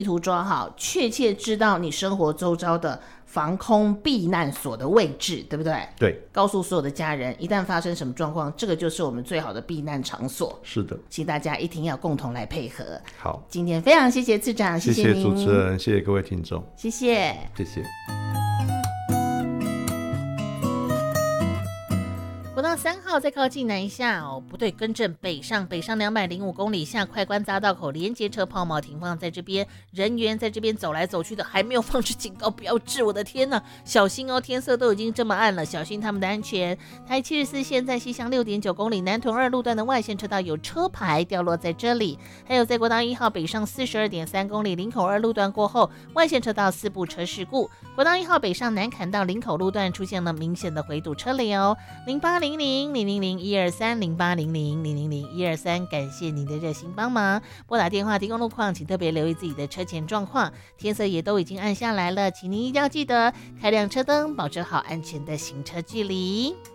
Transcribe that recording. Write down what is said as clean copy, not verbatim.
地图抓好，确切知道你生活周遭的防空避难所的位置，对不对？ 对， 告诉所有的家人，一旦发生什么状况，这个就是我们最好的避难场所。 是的， 请大家一定要共同来配合。 好， 今天非常谢谢次长， 谢谢您， 主持人，谢谢各位听众， 谢谢， 谢谢。 国道3号再靠近南下不对，更正，北上205公里下快关匝道口连接车抛锚停放在这边，人员在这边走来走去的，还没有放置警告标志，我的天哪，小心哦，天色都已经这么暗了，小心他们的安全。台74线在西向6.9公里南屯2路段的外线车道有车牌掉落在这里，还有在国道1号北上42.3公里林口2路段过后，外线车道4部车事故，国道1号北上南崁到林口路段出现了明显的回堵车流，0800-000-123，感谢您的热心帮忙。拨打电话提供路况，请特别留意自己的车前状况。天色也都已经暗下来了，请您一定要记得开亮车灯，保持好安全的行车距离。